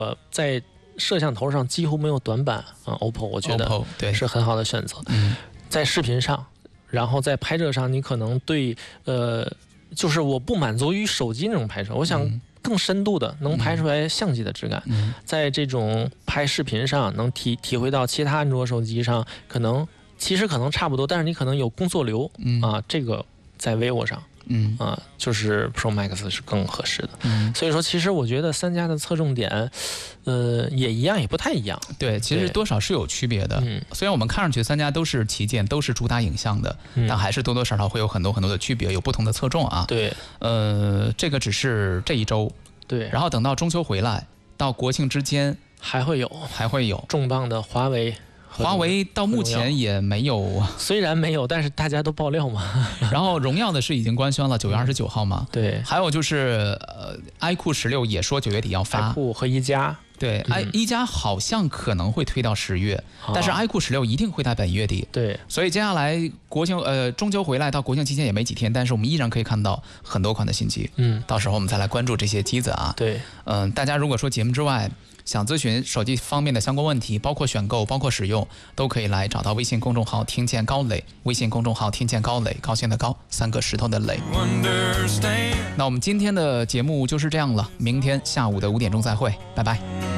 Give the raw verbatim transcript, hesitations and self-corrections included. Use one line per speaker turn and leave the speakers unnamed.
呃，在摄像头上几乎没有短板啊 ，O P P O 我觉得
O P P O 对
是很好的选择。
嗯，
在视频上，然后在拍摄上，你可能对呃，就是我不满足于手机那种拍摄，我想更深度的能拍出来相机的质感。
嗯，
在这种拍视频上，能体体会到其他安卓手机上可能其实可能差不多，但是你可能有工作流、
嗯、
啊，这个在 vivo 上。
嗯
啊，就是 Pro Max 是更合适的。
嗯，
所以说，其实我觉得三家的侧重点，呃，也一样，也不太一样。
对，其实多少是有区别的。
嗯，
虽然我们看上去三家都是旗舰，都是主打影像的，
嗯、
但还是多多少少会有很多很多的区别，有不同的侧重啊。
对，
呃，这个只是这一周。
对，
然后等到中秋回来，到国庆之间
还会有，
还会有
重磅的华为。
华为到目前也没有，
虽然没有，但是大家都爆料嘛。
然后荣耀的是已经官宣了，九月二十九号嘛。
对，
还有就是呃，iQOO 十六也说九月底要发。
iQOO 和一加，
对，i、嗯、一加好像可能会推到十月，
哦、
但是 iQOO 十六一定会在本月底。
对，
所以接下来国庆呃中秋回来到国庆期间也没几天，但是我们依然可以看到很多款的新机。
嗯，
到时候我们再来关注这些机子啊。
对，
嗯、呃，大家如果说节目之外想咨询手机方面的相关问题，包括选购，包括使用，都可以来找到微信公众号听见高磊，微信公众号听见高磊，高兴的高，三个石头的磊。那我们今天的节目就是这样了，明天下午的五点钟再会，拜拜。